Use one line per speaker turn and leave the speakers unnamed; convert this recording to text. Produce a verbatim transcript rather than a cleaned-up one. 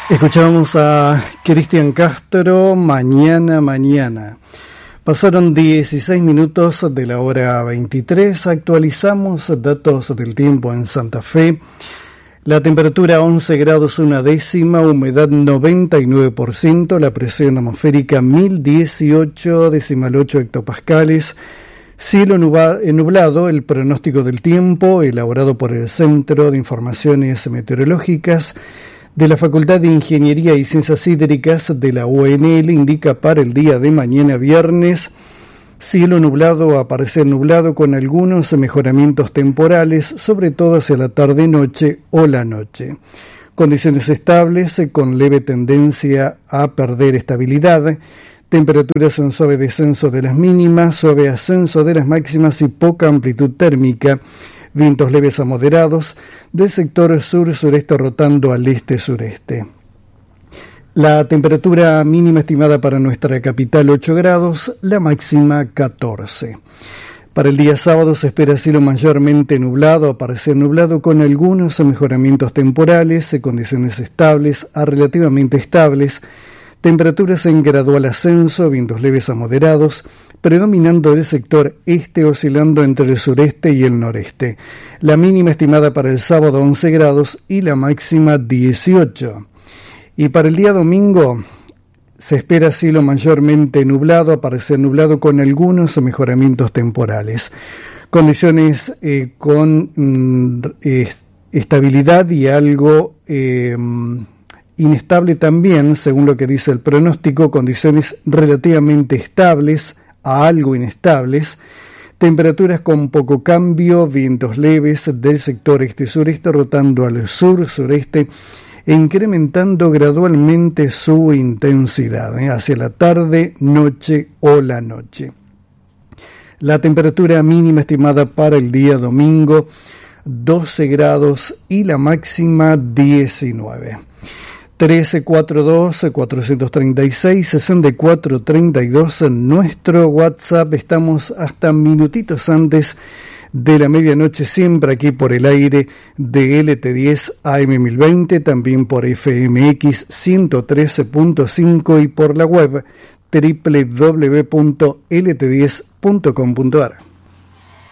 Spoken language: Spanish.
Escuchamos a Cristian Castro, Mañana, Mañana. Pasaron dieciséis minutos de la hora veintitrés, actualizamos datos del tiempo en Santa Fe. La temperatura once grados una décima, humedad noventa y nueve por ciento, la presión atmosférica mil dieciocho decimal ocho hectopascales, cielo nublado, el pronóstico del tiempo elaborado por el Centro de Informaciones Meteorológicas de la Facultad de Ingeniería y Ciencias Hídricas de la U N L indica para el día de mañana viernes cielo nublado a parecer nublado con algunos mejoramientos temporales, sobre todo hacia la tarde-noche o la noche. Condiciones estables con leve tendencia a perder estabilidad, temperaturas en suave descenso de las mínimas, suave ascenso de las máximas y poca amplitud térmica, vientos leves a moderados, del sector sur-sureste rotando al este-sureste. La temperatura mínima estimada para nuestra capital ocho grados, la máxima catorce. Para el día sábado se espera cielo mayormente nublado, a parecer nublado con algunos mejoramientos temporales, condiciones estables a relativamente estables, temperaturas en gradual ascenso, vientos leves a moderados, predominando el sector este oscilando entre el sureste y el noreste. La mínima estimada para el sábado once grados y la máxima dieciocho. Y para el día domingo se espera cielo mayormente nublado, a parecer nublado con algunos mejoramientos temporales. Condiciones eh, con mm, eh, estabilidad y algo eh, inestable también, según lo que dice el pronóstico, condiciones relativamente estables a algo inestables, temperaturas con poco cambio, vientos leves del sector este-sureste rotando al sur-sureste e incrementando gradualmente su intensidad ¿eh? hacia la tarde, noche o la noche. La temperatura mínima estimada para el día domingo, doce grados y la máxima diecinueve. trece cuarenta y dos, cuatrocientos treinta y seis, sesenta y cuatro treinta y dos en nuestro WhatsApp. Estamos hasta minutitos antes de la medianoche, siempre aquí por el aire de L T diez A M mil veinte, también por F M X ciento trece punto cinco y por la web doble u doble u doble u punto L T diez punto com punto a r.